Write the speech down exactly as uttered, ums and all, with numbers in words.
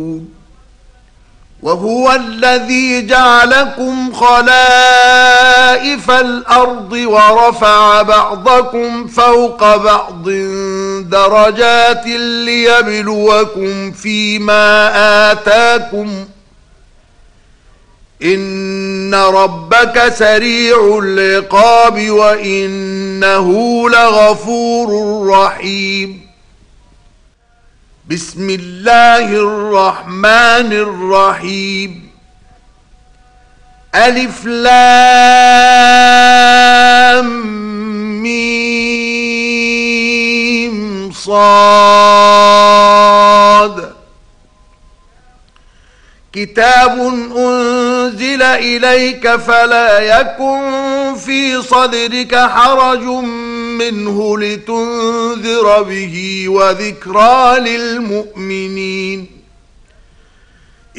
وهو الذي جعلكم خلائف الأرض ورفع بعضكم فوق بعض درجات ليبلوكم فيما آتاكم إن ربك سريع العقاب وإنه لغفور رحيم. بسم الله الرحمن الرحيم. ألف لام ميم صاد. كتاب أنزل إليك فلا يكن في صدرك حرج منه لتنذر به وذكرى للمؤمنين.